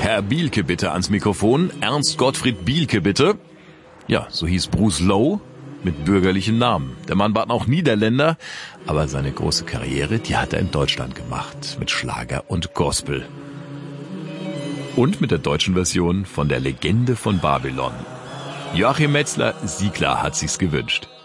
Herr Bielke bitte ans Mikrofon. Ernst Gottfried Bielke bitte. Ja, so hieß Bruce Lowe mit bürgerlichen Namen. Der Mann war auch Niederländer, aber seine große Karriere, die hat er in Deutschland gemacht. Mit Schlager und Gospel. Und mit der deutschen Version von der Legende von Babylon. Joachim Metzler-Siegler hat sich's gewünscht.